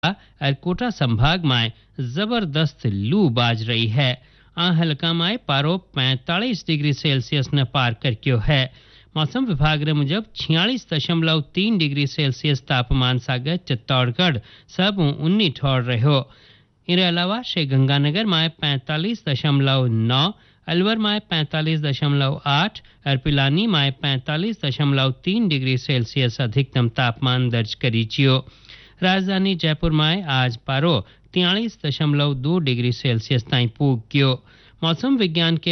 और कोटा संभाग में जबरदस्त लू बाज रही है। हल्का में पारो 45 डिग्री सेल्सियस ने पार करक्यो है। मौसम विभाग रे मुजब 46.3 डिग्री सेल्सियस तापमान सागर चित्तौड़गढ़ सब 19 ठोर रहो। इनके अलावा श्री गंगानगर में 45.9, अलवर में 45.8 और पिलानी में 45.3 डिग्री सेल्सियस अधिकतम तापमान दर्ज करी चियो। राजधानी जयपुर में आज पारो 43.2 डिग्री सेल्सियस ताईं पूग गयो। मौसम विज्ञान के